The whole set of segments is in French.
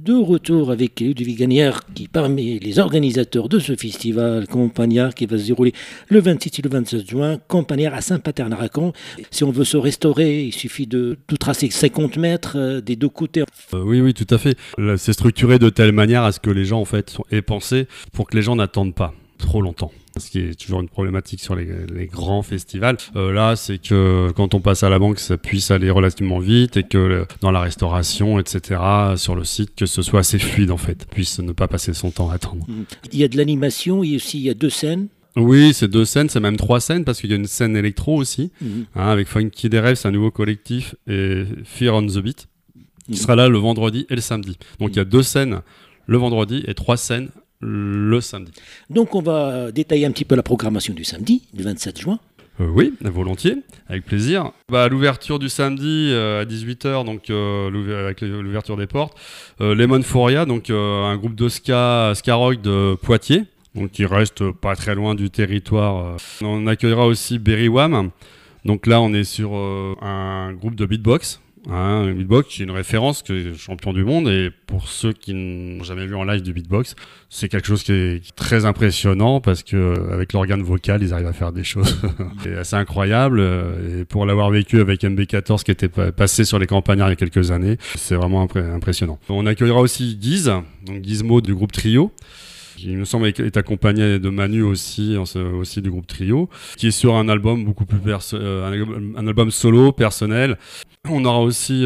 de retour avec Ludovic Gagnère, qui parmi les organisateurs de ce festival Campagnard qui va se dérouler le 26 et le 27 juin, Campagnard à Saint-Pater-Naracan. Si on veut se restaurer, il suffit de tracer 50 mètres des deux côtés. Oui, tout à fait. Là, c'est structuré de telle manière à ce que les gens en fait aient pensé pour que les gens n'attendent pas trop longtemps. Ce qui est toujours une problématique sur les grands festivals. Là, c'est que quand on passe à la banque, ça puisse aller relativement vite et que dans la restauration, etc., sur le site, que ce soit assez fluide en fait, puisse ne pas passer son temps à attendre. Il y a de l'animation, il y a 2 scènes. Oui, c'est 2 scènes, c'est même 3 scènes parce qu'il y a une scène électro aussi, avec Funky des Rêves, c'est un nouveau collectif, et Fear on the Beat, qui sera là le vendredi et le samedi. Donc il y a 2 scènes le vendredi et 3 scènes le samedi. Donc on va détailler un petit peu la programmation du samedi, du 27 juin. Oui, volontiers, avec plaisir. À l'ouverture du samedi à 18h, donc avec l'ouverture des portes, Lemon Foria, donc un groupe de ska rock de Poitiers, donc qui reste pas très loin du territoire. On accueillera aussi Berry Wham. Donc là, on est sur un groupe de beatbox. Un beatbox qui est une référence, qui est champion du monde, et pour ceux qui n'ont jamais vu en live du beatbox, c'est quelque chose qui est très impressionnant parce que avec l'organe vocal, ils arrivent à faire des choses c'est assez incroyable. Et pour l'avoir vécu avec MB14 qui était passé sur les campagnards il y a quelques années, c'est vraiment impressionnant. On accueillera aussi Guise, donc Gizmo du groupe Trio, qui il me semble est accompagné de Manu aussi du groupe Trio, qui est sur un album beaucoup plus un album solo personnel. On aura aussi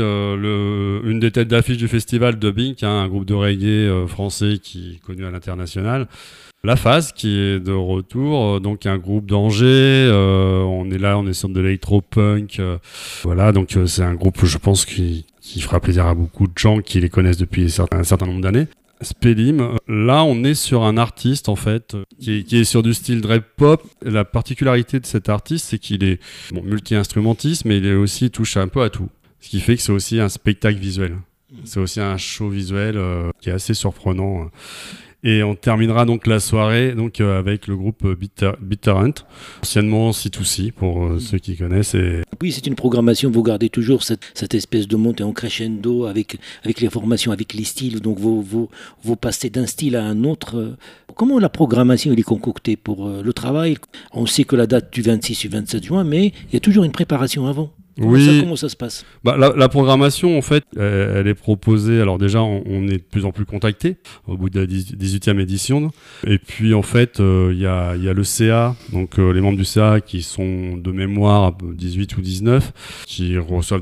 une des têtes d'affiche du festival, Dubbing, un groupe de reggae français qui est connu à l'international. La Phase qui est de retour, donc un groupe d'Angers. On est sur de l'électro-punk. Voilà, donc c'est un groupe, je pense, qui fera plaisir à beaucoup de gens qui les connaissent depuis un certain nombre d'années. Spellim, là on est sur un artiste en fait qui est sur du style dread pop. La particularité de cet artiste, c'est qu'il est multi-instrumentiste, mais il touche un peu à tout, ce qui fait que c'est aussi un spectacle visuel, c'est aussi un show visuel qui est assez surprenant. Et on terminera donc la soirée avec le groupe Bitter Hunt, anciennement C2C pour ceux qui connaissent. Oui, c'est une programmation, vous gardez toujours cette espèce de montée en crescendo avec les formations, avec les styles, donc vous passez d'un style à un autre. Comment la programmation est concoctée pour le travail? On sait que la date du 26 et 27 juin, mais il y a toujours une préparation avant. Comment ça se passe? La programmation, en fait, elle est proposée. Alors déjà, on est de plus en plus contactés au bout de la 18e édition. Et puis, en fait, il y a le CA, donc les membres du CA qui sont de mémoire 18 ou 19, qui reçoivent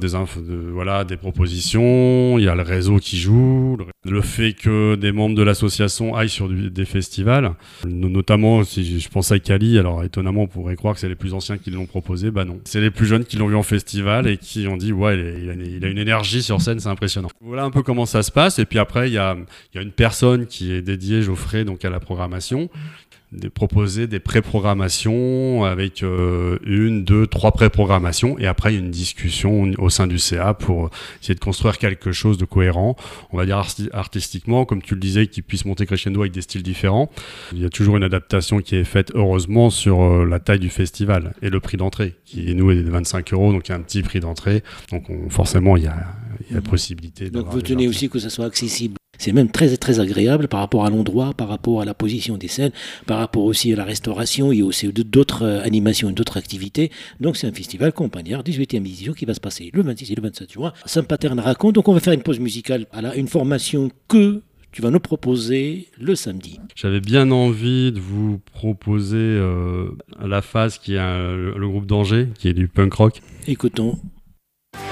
des propositions. Il y a le réseau qui joue. Le fait que des membres de l'association aillent sur des festivals, notamment, si je pense à Kali, alors étonnamment, on pourrait croire que c'est les plus anciens qui l'ont proposé. Non. C'est les plus jeunes qui l'ont vu en festival et qui ont dit il a une énergie sur scène, c'est impressionnant. Voilà un peu comment ça se passe. Et puis après il y a une personne qui est dédiée, Geoffrey, donc à la programmation, proposer des pré-programmations avec 1, 2, 3 pré-programmations, et après il y a une discussion au sein du CA pour essayer de construire quelque chose de cohérent, on va dire artistiquement, comme tu le disais, qui puisse monter crescendo avec des styles différents. Il y a toujours une adaptation qui est faite heureusement sur la taille du festival et le prix d'entrée qui est de 25 €, donc il y a un petit prix d'entrée, donc forcément il y a possibilité. Donc vous tenez aussi que ça soit accessible. C'est même très, très agréable par rapport à l'endroit, par rapport à la position des scènes, par rapport aussi à la restauration. Il y a aussi d'autres animations et d'autres activités. Donc c'est un festival Campagnard, 18e édition, qui va se passer le 26 et le 27 juin à Saint-Pater-Naracan. Donc on va faire une pause musicale. Voilà, une formation que tu vas nous proposer le samedi. J'avais bien envie de vous proposer La Phase, qui est le groupe d'Angers, qui est du punk rock. Écoutons